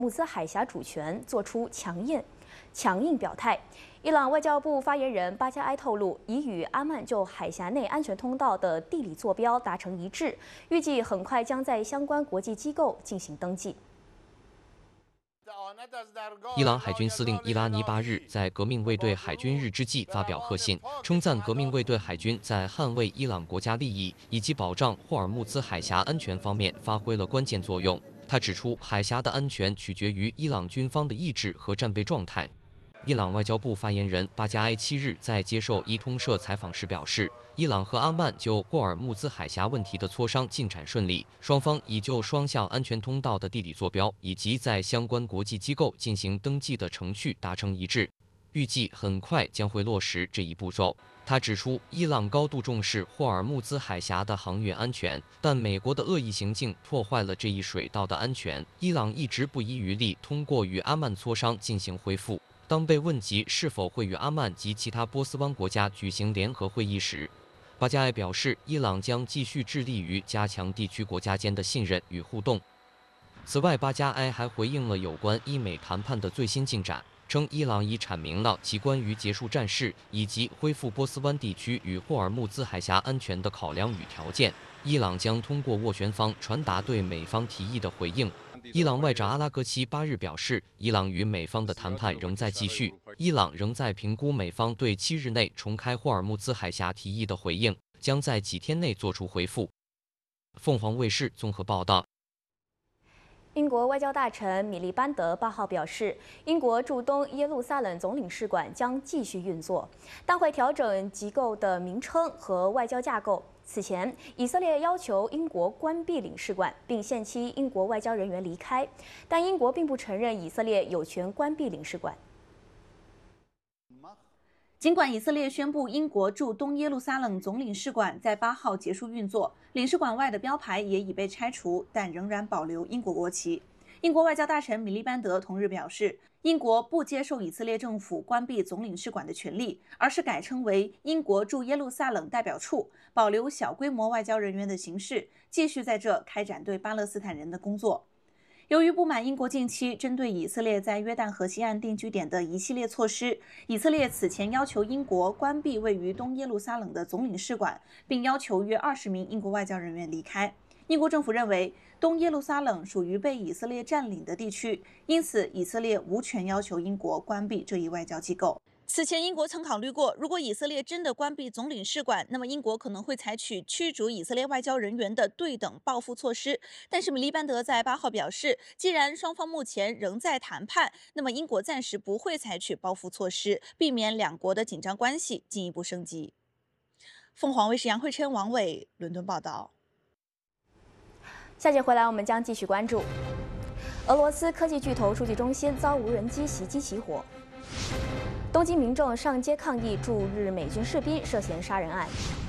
穆斯海峡主权作出强硬表态。伊朗外交部发言人巴加埃透露，已与阿曼就海峡内安全通道的地理坐标达成一致，预计很快将在相关国际机构进行登记。 伊朗海军司令伊拉尼8日在革命卫队海军日之际发表贺信，称赞革命卫队海军在捍卫伊朗国家利益以及保障霍尔木兹海峡安全方面发挥了关键作用。他指出，海峡的安全取决于伊朗军方的意志和战备状态。伊朗外交部发言人巴加埃7日在接受伊通社采访时表示，伊朗和阿曼就霍尔木兹海峡问题的磋商进展顺利，双方已就双向安全通道的地理坐标以及在相关国际机构进行登记的程序达成一致，预计很快将会落实这一步骤。他指出，伊朗高度重视霍尔木兹海峡的航运安全，但美国的恶意行径破坏了这一水道的安全。伊朗一直不遗余力通过与阿曼磋商进行恢复。当被问及是否会与阿曼及其他波斯湾国家举行联合会议时，巴加埃表示，伊朗将继续致力于加强地区国家间的信任与互动。此外，巴加埃还回应了有关伊美谈判的最新进展，称伊朗已阐明了其关于结束战事以及恢复波斯湾地区与霍尔木兹海峡安全的考量与条件。伊朗将通过斡旋方传达对美方提议的回应。伊朗外长阿拉格齐8日表示，伊朗与美方的谈判仍在继续，伊朗仍在评估美方对7日内重开霍尔木兹海峡提议的回应，将在几天内作出回复。凤凰卫视综合报道。 英国外交大臣米利班德8号表示，英国驻东耶路撒冷总领事馆将继续运作，但会调整机构的名称和外交架构。此前，以色列要求英国关闭领事馆，并限期英国外交人员离开，但英国并不承认以色列有权关闭领事馆。 尽管以色列宣布英国驻东耶路撒冷总领事馆在8号结束运作，领事馆外的标牌也已被拆除，但仍然保留英国国旗。英国外交大臣米利班德同日表示，英国不接受以色列政府关闭总领事馆的权利，而是改称为英国驻耶路撒冷代表处，保留小规模外交人员的形式，继续在这开展对巴勒斯坦人的工作。 由于不满英国近期针对以色列在约旦河西岸定居点的一系列措施，以色列此前要求英国关闭位于东耶路撒冷的总领事馆，并要求约20名英国外交人员离开。英国政府认为，东耶路撒冷属于被以色列占领的地区，因此以色列无权要求英国关闭这一外交机构。 此前，英国曾考虑过，如果以色列真的关闭总领事馆，那么英国可能会采取驱逐以色列外交人员的对等报复措施。但是，米利班德在8号表示，既然双方目前仍在谈判，那么英国暂时不会采取报复措施，避免两国的紧张关系进一步升级。凤凰卫视杨慧琛、王伟伦敦报道。 下节回来，我们将继续关注俄罗斯科技巨头数据中心遭无人机袭击起火。 东京民众上街抗议驻日美军士兵涉嫌杀人案。